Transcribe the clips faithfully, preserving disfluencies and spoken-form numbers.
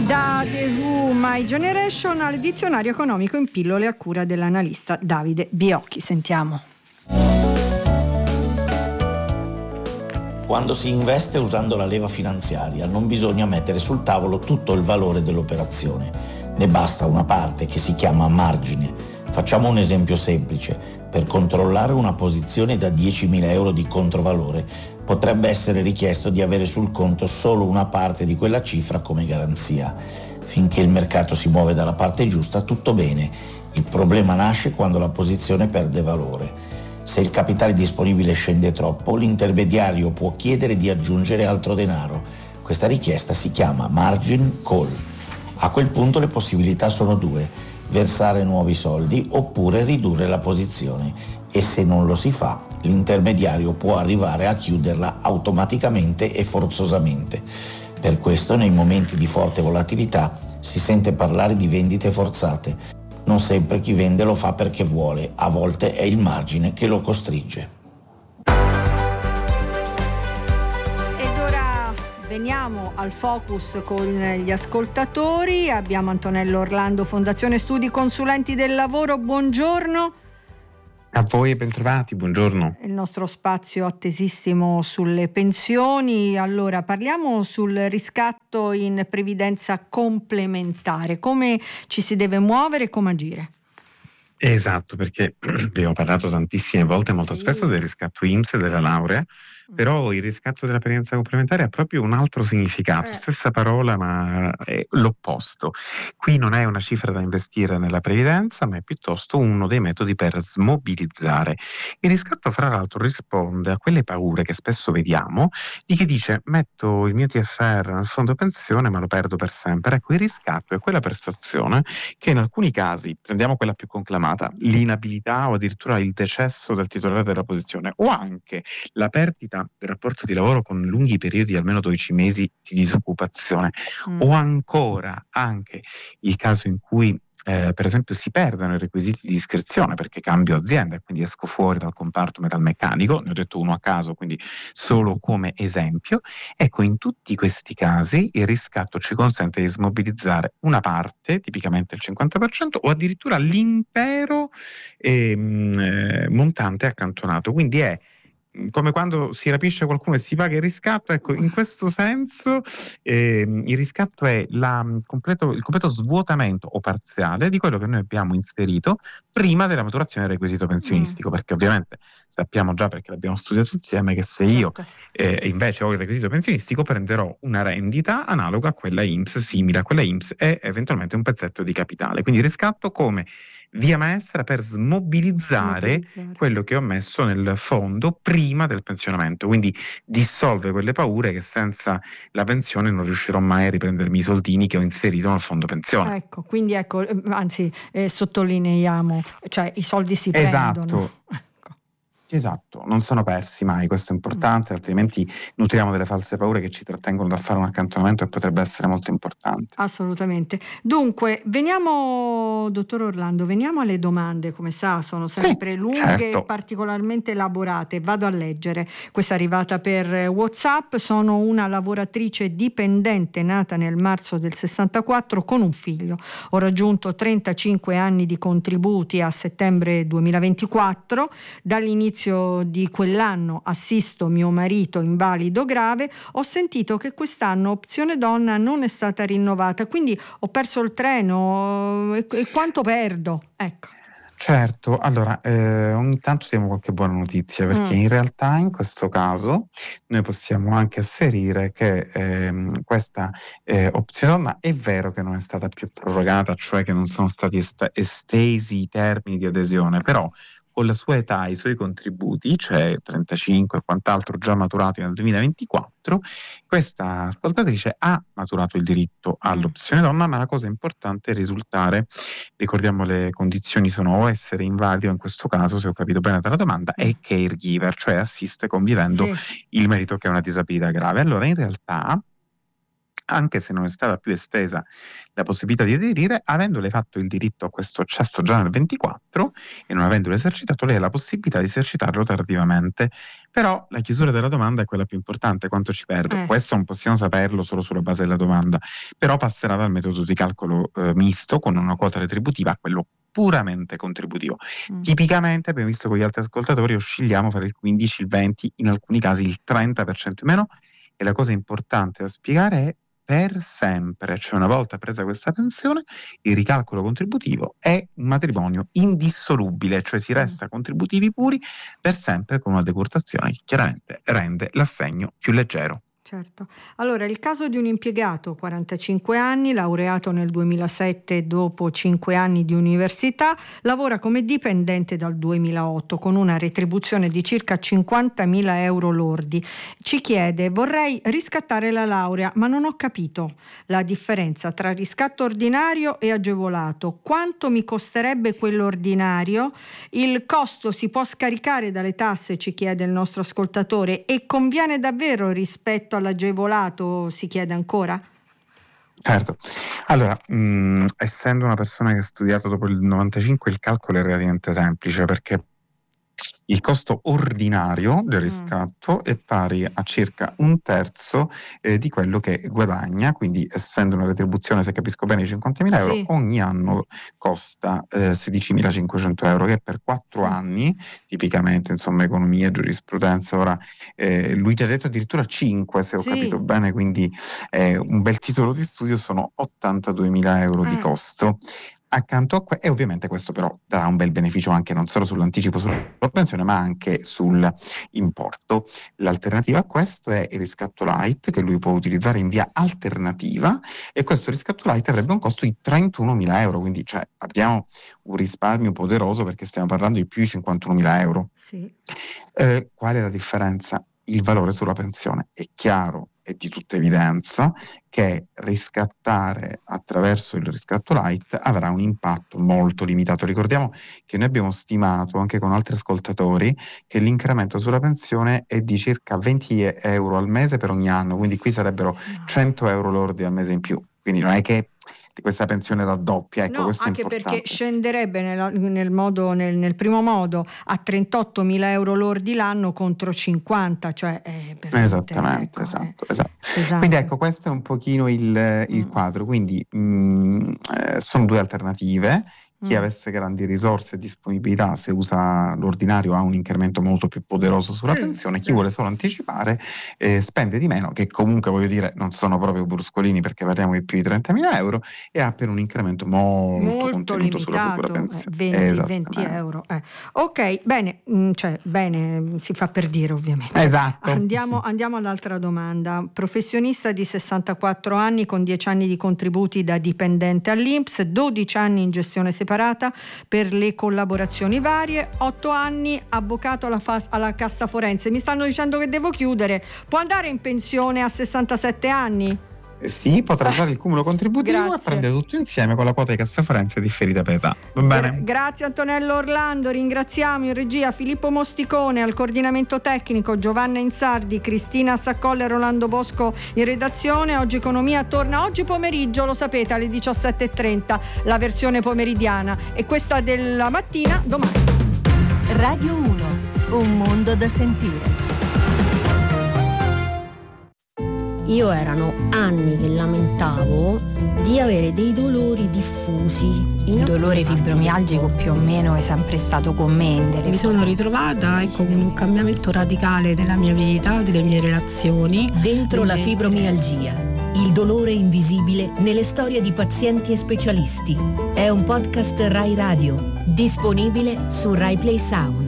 Da The Who My Generation al dizionario economico in pillole a cura dell'analista Davide Biocchi. Sentiamo. Quando si investe usando la leva finanziaria non bisogna mettere sul tavolo tutto il valore dell'operazione, ne basta una parte che si chiama margine. Facciamo un esempio semplice: per controllare una posizione da diecimila euro di controvalore potrebbe essere richiesto di avere sul conto solo una parte di quella cifra come garanzia. Finché il mercato si muove dalla parte giusta, tutto bene. Il problema nasce quando la posizione perde valore. Se il capitale disponibile scende troppo, l'intermediario può chiedere di aggiungere altro denaro. Questa richiesta si chiama margin call. A quel punto le possibilità sono due: versare nuovi soldi oppure ridurre la posizione, e se non lo si fa, l'intermediario può arrivare a chiuderla automaticamente e forzosamente. Per questo nei momenti di forte volatilità si sente parlare di vendite forzate. Non sempre chi vende lo fa perché vuole, a volte è il margine che lo costringe. Ed ora veniamo al focus con gli ascoltatori. Abbiamo Antonello Orlando, Fondazione Studi Consulenti del Lavoro. Buongiorno. A voi, bentrovati, buongiorno. Il nostro spazio attesissimo sulle pensioni. Allora, parliamo sul riscatto in previdenza complementare. Come ci si deve muovere e come agire? Esatto, perché abbiamo parlato tantissime volte, molto Sì. spesso, del riscatto I N P S e della laurea, però il riscatto della previdenza complementare ha proprio un altro significato, Eh. stessa parola ma è l'opposto. Qui non è una cifra da investire nella previdenza, ma è piuttosto uno dei metodi per smobilizzare. Il riscatto, fra l'altro, risponde a quelle paure che spesso vediamo di chi dice: metto il mio T F R nel fondo pensione ma lo perdo per sempre. Ecco, il riscatto è quella prestazione che in alcuni casi, prendiamo quella più conclamata, l'inabilità o addirittura il decesso del titolare della posizione, o anche la perdita del rapporto di lavoro con lunghi periodi, almeno dodici mesi di disoccupazione, mm. o ancora anche il caso in cui eh, per esempio si perdono i requisiti di iscrizione perché cambio azienda e quindi esco fuori dal comparto metalmeccanico, ne ho detto uno a caso, quindi solo come esempio. Ecco, in tutti questi casi il riscatto ci consente di smobilizzare una parte, tipicamente il cinquanta per cento, o addirittura l'intero ehm, eh, montante accantonato, quindi è come quando si rapisce qualcuno e si paga il riscatto. Ecco, in questo senso eh, il riscatto è la, completo, il completo svuotamento o parziale di quello che noi abbiamo inserito prima della maturazione del requisito pensionistico, mm. perché ovviamente sappiamo già, perché l'abbiamo studiato insieme, che se io eh, invece ho il requisito pensionistico prenderò una rendita analoga a quella I N P S, simile a quella I N P S, e eventualmente un pezzetto di capitale. Quindi il riscatto come via maestra per smobilizzare, smobilizzare quello che ho messo nel fondo prima del pensionamento, quindi dissolve quelle paure che senza la pensione non riuscirò mai a riprendermi i soldini che ho inserito nel fondo pensione. Ecco, quindi ecco, anzi eh, sottolineiamo, cioè i soldi si esatto. prendono. Esatto, non sono persi mai, questo è importante, mm. altrimenti nutriamo delle false paure che ci trattengono da fare un accantonamento che potrebbe essere molto importante. Assolutamente. Dunque, veniamo, dottor Orlando, veniamo alle domande. Come sa, sono sempre sì, lunghe certo. e particolarmente elaborate. Vado a leggere. Questa è arrivata per WhatsApp. Sono una lavoratrice dipendente nata nel marzo del sessantaquattro con un figlio. Ho raggiunto trentacinque anni di contributi a settembre duemilaventiquattro. Dall'inizio di quell'anno assisto mio marito invalido grave. Ho sentito che quest'anno opzione donna non è stata rinnovata, quindi ho perso il treno. E, e quanto perdo? Ecco. Certo, allora eh, ogni tanto diamo qualche buona notizia, perché mm. in realtà in questo caso noi possiamo anche asserire che ehm, questa eh, opzione donna è vero che non è stata più prorogata, cioè che non sono stati est- estesi i termini di adesione, però con la sua età e i suoi contributi, cioè trentacinque e quant'altro già maturati nel duemilaventiquattro, questa ascoltatrice ha maturato il diritto all'opzione donna, ma la cosa importante è risultare, ricordiamo le condizioni sono o essere invalido, in questo caso, se ho capito bene dalla domanda, e caregiver, cioè assiste convivendo sì. il marito che ha una disabilità grave. Allora in realtà anche se non è stata più estesa la possibilità di aderire, avendole fatto il diritto a questo accesso già nel ventiquattro e non avendolo esercitato, lei ha la possibilità di esercitarlo tardivamente. Però la chiusura della domanda è quella più importante: quanto ci perdo? Eh. Questo non possiamo saperlo solo sulla base della domanda, però passerà dal metodo di calcolo eh, misto con una quota retributiva a quello puramente contributivo. Mm. Tipicamente, abbiamo visto con gli altri ascoltatori, oscilliamo fra il quindici, il venti, in alcuni casi il trenta per cento in meno, e la cosa importante da spiegare è per sempre, cioè una volta presa questa pensione, il ricalcolo contributivo è un matrimonio indissolubile, cioè si resta contributivi puri per sempre con una decurtazione che chiaramente rende l'assegno più leggero. Certo. Allora, il caso di un impiegato, quarantacinque anni, laureato nel duemilasette dopo cinque anni di università, lavora come dipendente dal duemilaotto con una retribuzione di circa cinquantamila euro lordi. Ci chiede: vorrei riscattare la laurea, ma non ho capito la differenza tra riscatto ordinario e agevolato. Quanto mi costerebbe quello ordinario? Il costo si può scaricare dalle tasse, ci chiede il nostro ascoltatore, e conviene davvero rispetto all'agevolato, si chiede ancora? Certo, allora mh, essendo una persona che ha studiato dopo il novantacinque, il calcolo è relativamente semplice, perché il costo ordinario del riscatto mm. è pari a circa un terzo eh, di quello che guadagna, quindi essendo una retribuzione, se capisco bene, di cinquantamila euro, sì. ogni anno costa eh, sedicimilacinquecento euro, che per quattro sì. anni, tipicamente, insomma, economia, giurisprudenza, ora eh, lui ti ha detto addirittura cinque, se ho sì. capito bene, quindi eh, un bel titolo di studio, sono ottantaduemila euro eh. di costo. Accanto a questo, e ovviamente questo però darà un bel beneficio anche non solo sull'anticipo sulla pensione, ma anche sull'importo. L'alternativa a questo è il riscatto light, che lui può utilizzare in via alternativa, e questo riscatto light avrebbe un costo di trentunomila euro, quindi cioè, abbiamo un risparmio poderoso, perché stiamo parlando di più di cinquantunomila euro. Sì. Eh, qual è la differenza? Il valore sulla pensione. È chiaro, è di tutta evidenza, che riscattare attraverso il riscatto light avrà un impatto molto limitato. Ricordiamo che noi abbiamo stimato anche con altri ascoltatori che l'incremento sulla pensione è di circa venti euro al mese per ogni anno, quindi qui sarebbero cento euro lordi al mese in più, quindi non è che questa pensione raddoppia, ecco, no, questo anche è importante. Perché scenderebbe nel, nel, modo, nel, nel primo modo a trentottomila euro lordi l'anno contro cinquanta, cioè è esattamente, ecco, esatto, è, esatto. esatto. Quindi ecco, questo è un pochino il, il mm. quadro, quindi mh, eh, sono due alternative. Chi mm. avesse grandi risorse e disponibilità, se usa l'ordinario, ha un incremento molto più poderoso sulla sì, pensione. Chi sì. vuole solo anticipare eh, spende di meno, che comunque, voglio dire, non sono proprio bruscolini, perché parliamo di più di trentamila euro, e ha per un incremento molto, molto contenuto limitato, sulla futura pensione. venti, venti euro. Eh. Ok, bene, mh, cioè bene, si fa per dire, ovviamente. Esatto. Andiamo, andiamo all'altra domanda. Professionista di sessantaquattro anni con dieci anni di contributi da dipendente all'I N P S, dodici anni in gestione separata per le collaborazioni varie, otto anni avvocato alla, fas- alla cassa forense. Mi stanno dicendo che devo chiudere. Può andare in pensione a sessantasette anni? Sì, potrà fare il cumulo contributivo Grazie. e prendere tutto insieme con la quota di cassa forense differita per età. Va bene? Gra- grazie Antonello Orlando, ringraziamo in regia Filippo Mosticone, al coordinamento tecnico Giovanna Insardi, Cristina Saccolla e Rolando Bosco in redazione. Oggi Economia torna oggi pomeriggio, lo sapete, alle diciassette e trenta, la versione pomeridiana, e questa della mattina domani. Radio uno, un mondo da sentire. Io erano anni che lamentavo di avere dei dolori diffusi. Il dolore fibromialgico più o meno è sempre stato con me. Mi sono ritrovata ecco, con un cambiamento radicale della mia vita, delle mie relazioni. Dentro la fibromialgia, il dolore invisibile nelle storie di pazienti e specialisti. È un podcast Rai Radio, disponibile su Rai Play Sound.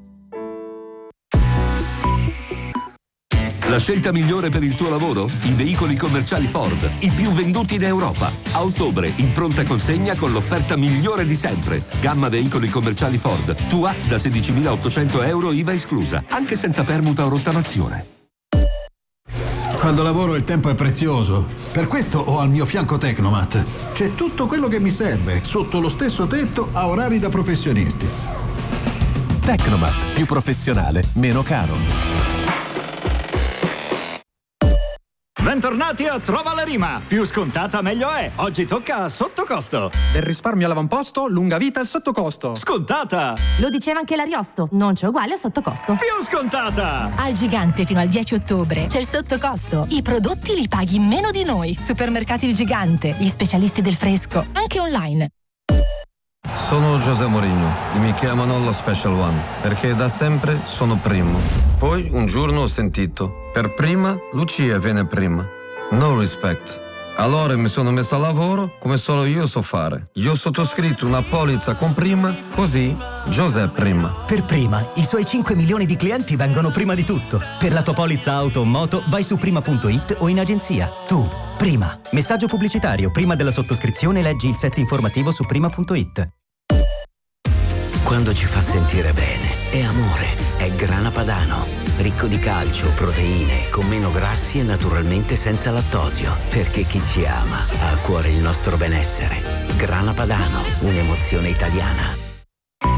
La scelta migliore per il tuo lavoro? I veicoli commerciali Ford, i più venduti in Europa. A ottobre, in pronta consegna con l'offerta migliore di sempre. Gamma veicoli commerciali Ford, tua da sedicimilaottocento euro I V A esclusa, anche senza permuta o rottamazione. Quando lavoro il tempo è prezioso. Per questo ho al mio fianco Tecnomat. C'è tutto quello che mi serve, sotto lo stesso tetto, a orari da professionisti. Tecnomat, più professionale, meno caro. Bentornati a Trova la Rima. Più scontata meglio è. Oggi tocca a sottocosto. Del risparmio all'avamposto, lunga vita al sottocosto. Scontata. Lo diceva anche l'Ariosto. Non c'è uguale a sottocosto. Più scontata. Al Gigante fino al dieci ottobre c'è il sottocosto. I prodotti li paghi meno di noi. Supermercati Il Gigante. Gli specialisti del fresco. Anche online. Sono José Mourinho e mi chiamano lo Special One perché da sempre sono primo. Poi un giorno ho sentito: per prima Lucia viene prima. No respect. Allora mi sono messo a lavoro come solo io so fare. Io ho sottoscritto una polizza con prima, così José prima. Per prima, i suoi cinque milioni di clienti vengono prima di tutto. Per la tua polizza auto o moto vai su prima punto it o in agenzia. Tu, prima. Messaggio pubblicitario. Prima della sottoscrizione leggi il set informativo su prima punto it. Quando ci fa sentire bene, è amore, è Grana Padano. Ricco di calcio, proteine, con meno grassi e naturalmente senza lattosio. Perché chi ci ama ha a cuore il nostro benessere. Grana Padano, un'emozione italiana.